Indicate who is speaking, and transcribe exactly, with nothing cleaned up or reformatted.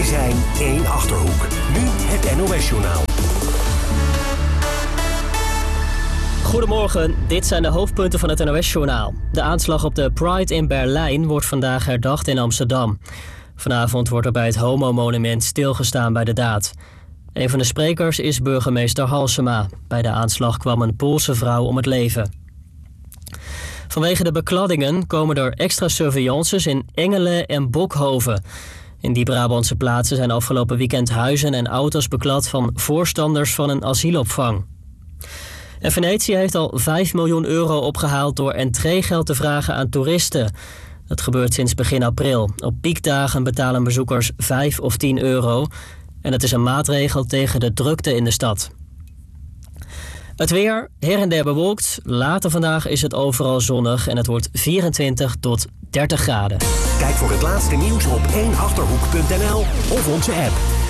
Speaker 1: Wij zijn één Achterhoek. Nu het N O S-journaal.
Speaker 2: Goedemorgen, dit zijn de hoofdpunten van het N O S-journaal. De aanslag op de Pride in Berlijn wordt vandaag herdacht in Amsterdam. Vanavond wordt er bij het Homo-monument stilgestaan bij de daad. Een van de sprekers is burgemeester Halsema. Bij de aanslag kwam een Poolse vrouw om het leven. Vanwege de bekladdingen komen er extra surveillances in Engelen en Bokhoven. In die Brabantse plaatsen zijn afgelopen weekend huizen en auto's beklad van voorstanders van een asielopvang. En Venetië heeft al vijf miljoen euro opgehaald door entreegeld te vragen aan toeristen. Dat gebeurt sinds begin april. Op piekdagen betalen bezoekers vijf of tien euro. En het is een maatregel tegen de drukte in de stad. Het weer, her en der bewolkt. Later vandaag is het overal zonnig en het wordt vierentwintig tot dertig graden.
Speaker 1: Kijk voor het laatste nieuws op één achterhoek punt n l of onze app.